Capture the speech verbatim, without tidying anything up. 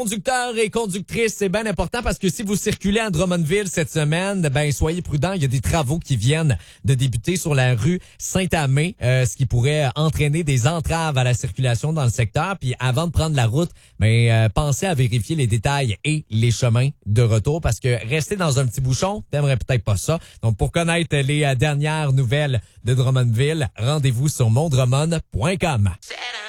Conducteurs et conductrices, c'est bien important parce que si vous circulez à Drummondville cette semaine, ben soyez prudents. Il y a des travaux qui viennent de débuter sur la rue Saint-Amé, euh, ce qui pourrait entraîner des entraves à la circulation dans le secteur. Puis avant de prendre la route, ben euh, pensez à vérifier les détails et les chemins de retour parce que rester dans un petit bouchon, t'aimerais peut-être pas ça. Donc pour connaître les euh, dernières nouvelles de Drummondville, rendez-vous sur mondrummond point com.